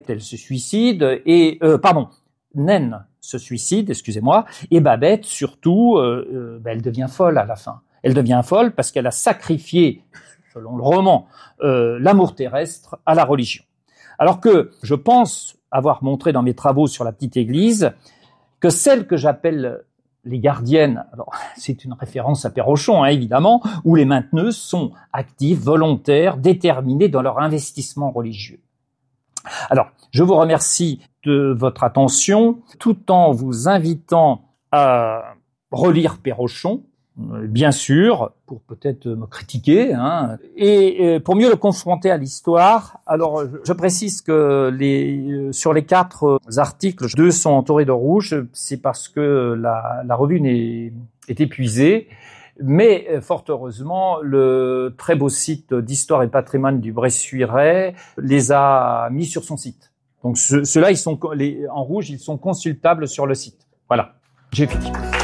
elle se suicide, et Naine se suicide, excusez-moi, et Babette, surtout, elle devient folle à la fin. Elle devient folle parce qu'elle a sacrifié, selon le roman, l'amour terrestre à la religion. Alors que je pense avoir montré dans mes travaux sur la petite église que celles que j'appelle les gardiennes, alors c'est une référence à Pérochon, évidemment, où les mainteneuses sont actives, volontaires, déterminées dans leur investissement religieux. Alors, je vous remercie de votre attention, tout en vous invitant à relire Pérochon, bien sûr, pour peut-être me critiquer, et pour mieux le confronter à l'histoire. Alors, je précise que sur les 4 articles, 2 sont entourés de rouge, c'est parce que la revue est épuisée. Mais fort heureusement, le très beau site d'Histoire et Patrimoine du Bressuiret les a mis sur son site. Donc ceux-là, en rouge, ils sont consultables sur le site. Voilà, j'ai fini.